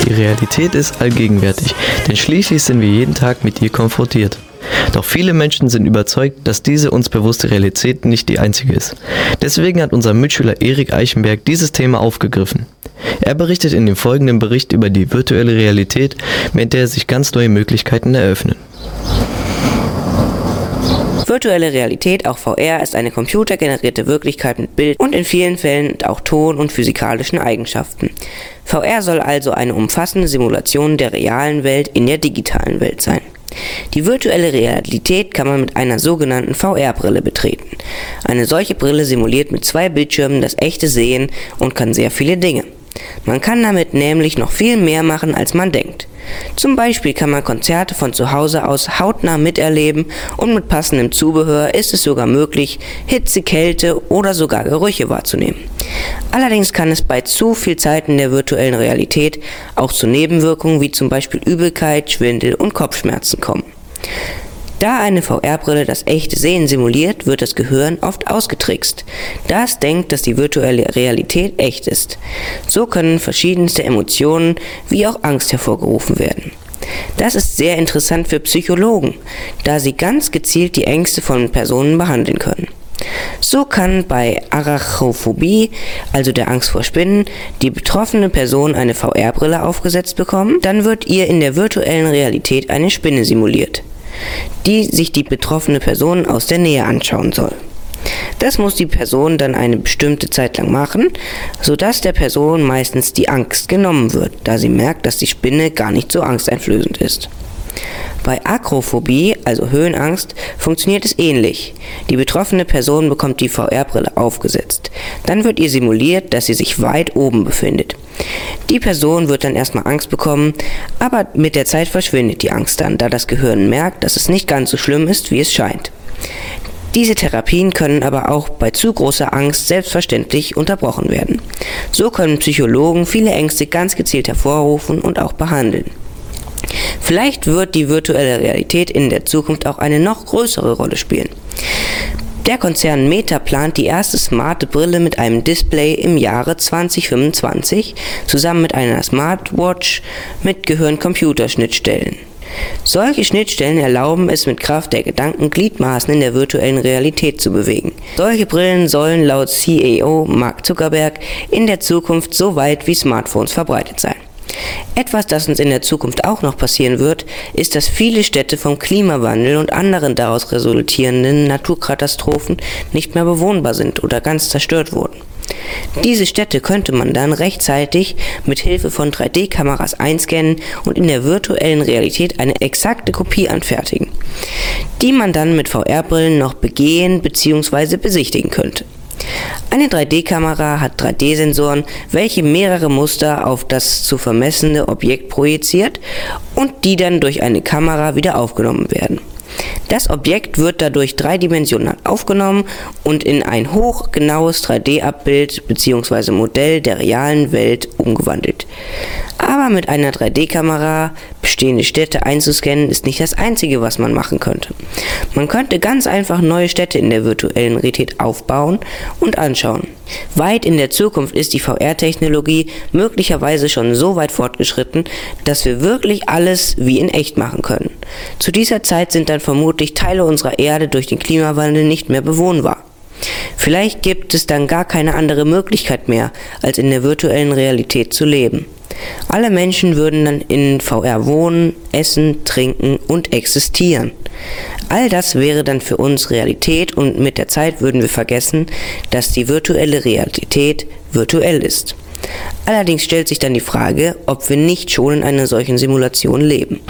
Die Realität ist allgegenwärtig, denn schließlich sind wir jeden Tag mit ihr konfrontiert. Doch viele Menschen sind überzeugt, dass diese uns bewusste Realität nicht die einzige ist. Deswegen hat unser Mitschüler Erik Eichenberg dieses Thema aufgegriffen. Er berichtet in dem folgenden Bericht über die virtuelle Realität, mit der sich ganz neue Möglichkeiten eröffnen. Virtuelle Realität, auch VR, ist eine computergenerierte Wirklichkeit mit Bild und in vielen Fällen auch Ton und physikalischen Eigenschaften. VR soll also eine umfassende Simulation der realen Welt in der digitalen Welt sein. Die virtuelle Realität kann man mit einer sogenannten VR-Brille betreten. Eine solche Brille simuliert mit 2 Bildschirmen das echte Sehen und kann sehr viele Dinge. Man kann damit nämlich noch viel mehr machen, als man denkt. Zum Beispiel kann man Konzerte von zu Hause aus hautnah miterleben und mit passendem Zubehör ist es sogar möglich, Hitze, Kälte oder sogar Gerüche wahrzunehmen. Allerdings kann es bei zu viel Zeit in der virtuellen Realität auch zu Nebenwirkungen wie zum Beispiel Übelkeit, Schwindel und Kopfschmerzen kommen. Da eine VR-Brille das echte Sehen simuliert, wird das Gehirn oft ausgetrickst, da es denkt, dass die virtuelle Realität echt ist. So können verschiedenste Emotionen wie auch Angst hervorgerufen werden. Das ist sehr interessant für Psychologen, da sie ganz gezielt die Ängste von Personen behandeln können. So kann bei Arachnophobie, also der Angst vor Spinnen, die betroffene Person eine VR-Brille aufgesetzt bekommen, dann wird ihr in der virtuellen Realität eine Spinne simuliert, die sich die betroffene Person aus der Nähe anschauen soll. Das muss die Person dann eine bestimmte Zeit lang machen, sodass der Person meistens die Angst genommen wird, da sie merkt, dass die Spinne gar nicht so angsteinflößend ist. Bei Akrophobie, also Höhenangst, funktioniert es ähnlich. Die betroffene Person bekommt die VR-Brille aufgesetzt. Dann wird ihr simuliert, dass sie sich weit oben befindet. Die Person wird dann erstmal Angst bekommen, aber mit der Zeit verschwindet die Angst dann, da das Gehirn merkt, dass es nicht ganz so schlimm ist, wie es scheint. Diese Therapien können aber auch bei zu großer Angst selbstverständlich unterbrochen werden. So können Psychologen viele Ängste ganz gezielt hervorrufen und auch behandeln. Vielleicht wird die virtuelle Realität in der Zukunft auch eine noch größere Rolle spielen. Der Konzern Meta plant die erste smarte Brille mit einem Display im Jahre 2025 zusammen mit einer Smartwatch mit Gehirn-Computer-Schnittstellen. Solche Schnittstellen erlauben es mit Kraft der Gedanken Gliedmaßen in der virtuellen Realität zu bewegen. Solche Brillen sollen laut CEO Mark Zuckerberg in der Zukunft so weit wie Smartphones verbreitet sein. Etwas, das uns in der Zukunft auch noch passieren wird, ist, dass viele Städte vom Klimawandel und anderen daraus resultierenden Naturkatastrophen nicht mehr bewohnbar sind oder ganz zerstört wurden. Diese Städte könnte man dann rechtzeitig mit Hilfe von 3D-Kameras einscannen und in der virtuellen Realität eine exakte Kopie anfertigen, die man dann mit VR-Brillen noch begehen bzw. besichtigen könnte. Eine 3D-Kamera hat 3D-Sensoren, welche mehrere Muster auf das zu vermessende Objekt projiziert und die dann durch eine Kamera wieder aufgenommen werden. Das Objekt wird dadurch dreidimensional aufgenommen und in ein hochgenaues 3D-Abbild bzw. Modell der realen Welt umgewandelt. Aber mit einer 3D-Kamera bestehende Städte einzuscannen ist nicht das Einzige, was man machen könnte. Man könnte ganz einfach neue Städte in der virtuellen Realität aufbauen und anschauen. Weit in der Zukunft ist die VR-Technologie möglicherweise schon so weit fortgeschritten, dass wir wirklich alles wie in echt machen können. Zu dieser Zeit sind dann vermutlich Teile unserer Erde durch den Klimawandel nicht mehr bewohnbar. Vielleicht gibt es dann gar keine andere Möglichkeit mehr, als in der virtuellen Realität zu leben. Alle Menschen würden dann in VR wohnen, essen, trinken und existieren. All das wäre dann für uns Realität und mit der Zeit würden wir vergessen, dass die virtuelle Realität virtuell ist. Allerdings stellt sich dann die Frage, ob wir nicht schon in einer solchen Simulation leben.